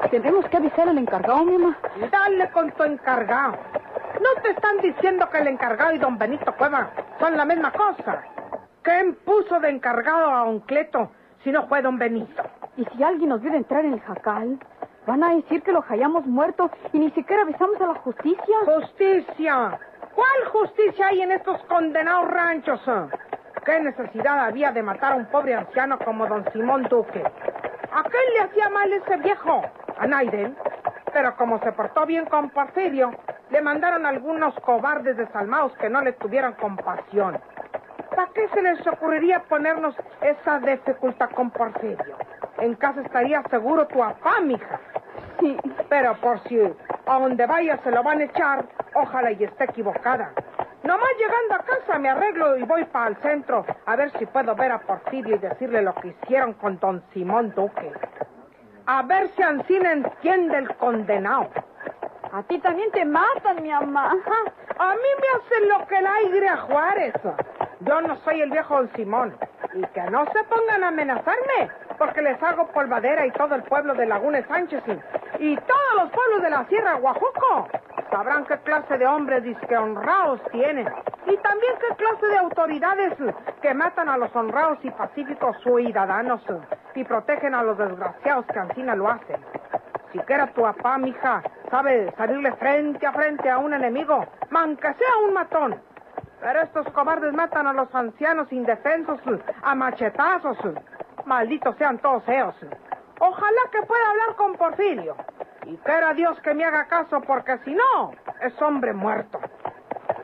Tenemos que avisar al encargado, mi mamá. Dale con tu encargado. ¿No te están diciendo que el encargado y don Benito Cueva son la misma cosa? ¿Quién puso de encargado a don Cleto si no fue don Benito? ¿Y si alguien nos viene a entrar en el jacal? Van a decir que lo hallamos muerto y ni siquiera avisamos a la justicia. ¡Justicia! ¿Cuál justicia hay en estos condenados ranchos? ¿Qué necesidad había de matar a un pobre anciano como don Simón Duque? ¿A qué le hacía mal ese viejo? A Naiden. Pero como se portó bien con Porfirio, le mandaron algunos cobardes desalmados que no le tuvieran compasión. ¿Para qué se les ocurriría ponernos esa dificultad con Porfirio? En casa estaría seguro tu papá, mija. Sí. Pero por si a donde vaya se lo van a echar, ojalá y esté equivocada. Nomás llegando a casa me arreglo y voy para el centro a ver si puedo ver a Porfirio y decirle lo que hicieron con don Simón Duque. A ver si Ancina entiende el condenado. A ti también te matan, mi mamá. A mí me hacen lo que el aire a Juárez. Yo no soy el viejo don Simón. Y que no se pongan a amenazarme, porque les hago polvadera y todo el pueblo de Laguna Sánchez y todos los pueblos de la Sierra Guajuco. Sabrán qué clase de hombres disque honrados tienen. Y también qué clase de autoridades que matan a los honrados y pacíficos ciudadanos y protegen a los desgraciados que ancina lo hacen. Siquiera tu papá, mija, sabe salirle frente a frente a un enemigo, aunque sea un matón. Pero estos cobardes matan a los ancianos indefensos a machetazos. Malditos sean todos ellos. Ojalá que pueda hablar con Porfirio. Y quiera Dios que me haga caso, porque si no, es hombre muerto.